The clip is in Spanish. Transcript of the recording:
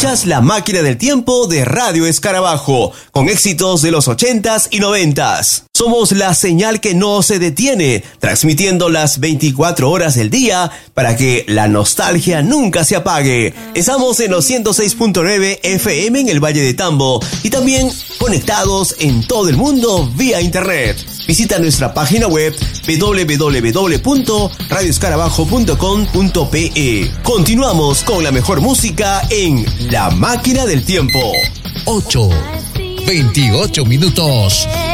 Escuchas La Máquina del Tiempo de Radio Escarabajo, con éxitos de los 80s y 90s. Somos la señal que no se detiene, transmitiendo las 24 horas del día para que la nostalgia nunca se apague. Estamos en los 106.9 FM en el Valle de Tambo y también conectados en todo el mundo vía internet. Visita nuestra página web www.radioescarabajo.com.pe. Continuamos con la mejor música en La Máquina del Tiempo. 8:28.